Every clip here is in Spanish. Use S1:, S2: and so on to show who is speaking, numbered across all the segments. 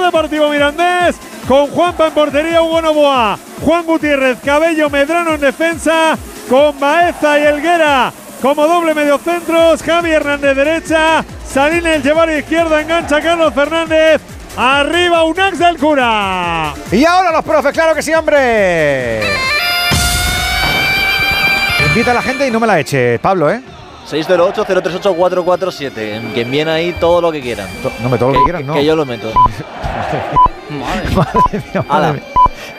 S1: Deportivo Mirandés, con Juanpa en portería, Hugo Novoa, Juan Gutiérrez, Cabello, Medrano en defensa, con Baeza y Helguera como doble mediocentros, Javi Hernández derecha, Sarín El Llevar izquierda, engancha Carlos Fernández, arriba Unax del Cura.
S2: Y ahora los profes, claro que sí, hombre. Invita a la gente y no me la eche, Pablo,
S3: 608-038-447. Que viene ahí todo lo que quieran.
S2: No me todo lo que quieran, no.
S3: Que yo lo meto.
S2: Madre mía.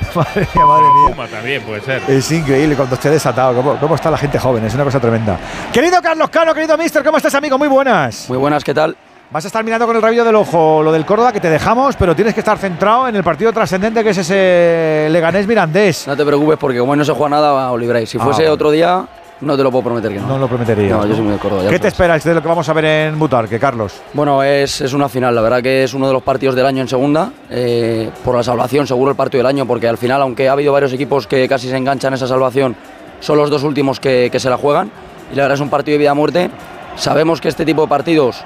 S1: Puma también puede ser.
S2: Es increíble cuando esté desatado. ¿Cómo está la gente joven? Es una cosa tremenda. Querido Carlos Cano, querido mister, ¿cómo estás, amigo? Muy buenas.
S4: Muy buenas, ¿qué tal?
S2: Vas a estar mirando con el rabillo del ojo lo del Córdoba, que te dejamos, pero tienes que estar centrado en el partido trascendente que es ese Leganés-Mirandés.
S4: No te preocupes porque como hoy no se juega nada, os libráis. Si fuese otro día, no te lo puedo prometer que no.
S2: No lo prometería.
S4: No, yo soy muy de Córdoba.
S2: ¿Qué te esperas de lo que vamos a ver en Butarque, Carlos?
S4: Bueno, es una final. La verdad que es uno de los partidos del año en segunda. Por la salvación, seguro el partido del año, porque al final, aunque ha habido varios equipos que casi se enganchan en esa salvación, son los dos últimos que se la juegan. Y la verdad es un partido de vida o muerte. Sabemos que este tipo de partidos,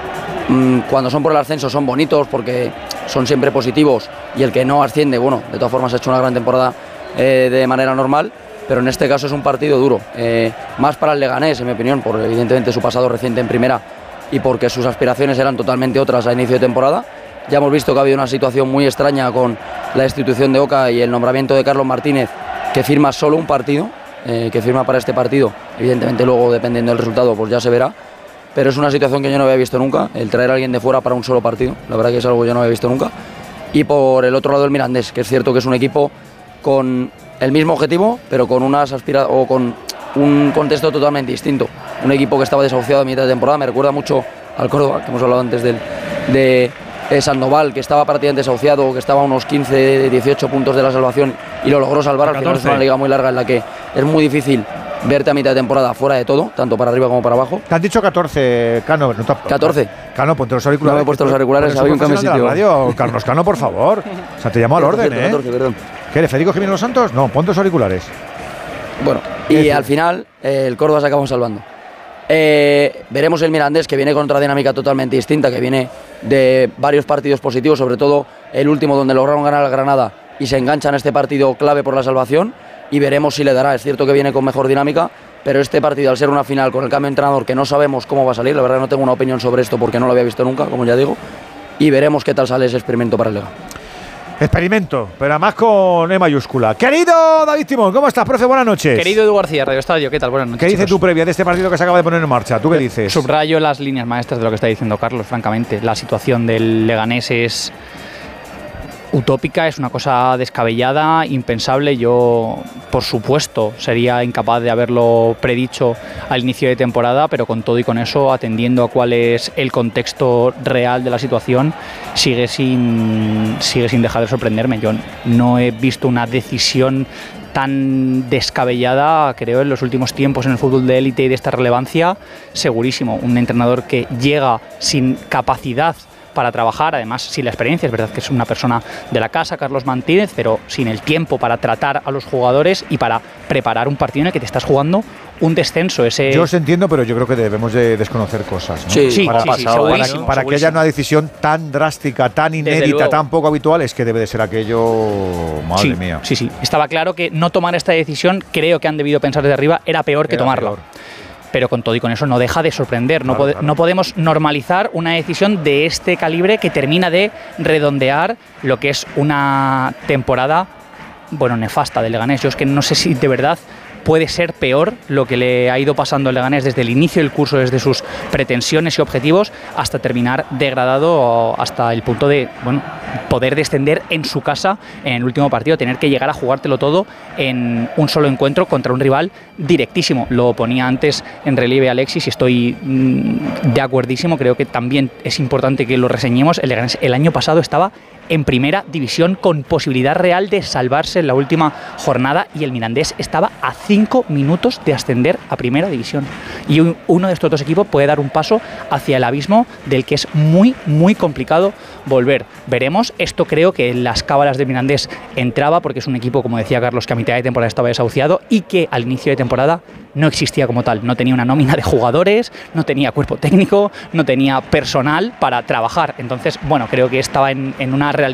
S4: cuando son por el ascenso, son bonitos porque son siempre positivos. Y el que no asciende, bueno, de todas formas ha hecho una gran temporada de manera normal. Pero en este caso es un partido duro, más para el Leganés, en mi opinión, por evidentemente su pasado reciente en primera y porque sus aspiraciones eran totalmente otras a inicio de temporada. Ya hemos visto que ha habido una situación muy extraña con la destitución de Oca y el nombramiento de Carlos Martínez, que firma solo un partido, que firma para este partido. Evidentemente luego, dependiendo del resultado, pues ya se verá. Pero es una situación que yo no había visto nunca, el traer a alguien de fuera para un solo partido. La verdad que es algo que yo no había visto nunca. Y por el otro lado el Mirandés, que es cierto que es un equipo con el mismo objetivo, pero con con un contexto totalmente distinto. Un equipo que estaba desahuciado a mitad de temporada, me recuerda mucho al Córdoba, que hemos hablado antes de Sandoval, que estaba prácticamente desahuciado, que estaba a unos 15, 18 puntos de la salvación y lo logró salvar. Al final es una liga muy larga en la que es muy difícil verte a mitad de temporada fuera de todo, tanto para arriba como para abajo.
S2: Te han dicho 14, Cano. No
S4: 14.
S2: Cano, ponte los auriculares.
S4: No me he puesto los auriculares, había un cambio de sitio.
S2: Radio, Carlos Cano, por favor. O sea, te llamo al orden,
S4: 14, perdón.
S2: ¿Qué eres, Federico Jiménez Los Santos? No, ponte los auriculares.
S4: Bueno, y al final el Córdoba se acabó salvando. Veremos el Mirandés, que viene con otra dinámica totalmente distinta, que viene de varios partidos positivos, sobre todo el último donde lograron ganar al Granada y se enganchan en este partido clave por la salvación, y veremos si le dará. Es cierto que viene con mejor dinámica, pero este partido, al ser una final con el cambio de entrenador, que no sabemos cómo va a salir, la verdad no tengo una opinión sobre esto porque no lo había visto nunca, como ya digo, y veremos qué tal sale ese experimento para el Lega.
S2: Experimento, pero además con E mayúscula. Querido David Timón, ¿cómo estás, profe? Buenas noches.
S5: Querido Edu García, Radio Estadio, ¿qué tal? Buenas noches.
S2: ¿Qué dice tu previa de este partido que se acaba de poner en marcha? ¿Tú qué dices?
S5: Subrayo las líneas maestras de lo que está diciendo Carlos, francamente. La situación del Leganés es utópica, es una cosa descabellada, impensable. Yo, por supuesto, sería incapaz de haberlo predicho al inicio de temporada, pero con todo y con eso, atendiendo a cuál es el contexto real de la situación, sigue sin dejar de sorprenderme. Yo no he visto una decisión tan descabellada, creo, en los últimos tiempos en el fútbol de élite y de esta relevancia, segurísimo. Un entrenador que llega sin capacidad para trabajar, además sin la experiencia, es verdad que es una persona de la casa, Carlos Martínez, pero sin el tiempo para tratar a los jugadores y para preparar un partido en el que te estás jugando un descenso.
S2: Yo os entiendo, pero yo creo que debemos de desconocer cosas, ¿no?
S5: Sí,
S2: para que haya una decisión tan drástica, tan inédita, tan poco habitual, es que debe de ser aquello, madre mía.
S5: Sí, estaba claro que no tomar esta decisión, creo que han debido pensar desde arriba, era peor que tomarla. Pero con todo y con eso no deja de sorprender. Claro. No podemos normalizar una decisión de este calibre que termina de redondear lo que es una temporada, bueno, nefasta del Leganés. Yo es que no sé si de verdad puede ser peor lo que le ha ido pasando al Leganés desde el inicio del curso, desde sus pretensiones y objetivos, hasta terminar degradado hasta el punto de, bueno, poder descender en su casa en el último partido, tener que llegar a jugártelo todo en un solo encuentro contra un rival directísimo. Lo ponía antes en relieve Alexis y estoy de acuerdísimo. Creo que también es importante que lo reseñemos. El Leganés el año pasado estaba en primera división con posibilidad real de salvarse en la última jornada y el Mirandés estaba a 5 minutos de ascender a primera división. Y uno de estos dos equipos puede dar un paso hacia el abismo del que es muy, muy complicado volver. Veremos. Esto creo que en las cábalas de Mirandés entraba porque es un equipo, como decía Carlos, que a mitad de temporada estaba desahuciado y que al inicio de temporada no existía como tal. No tenía una nómina de jugadores, no tenía cuerpo técnico, no tenía personal para trabajar. Entonces, bueno, creo que estaba en una realidad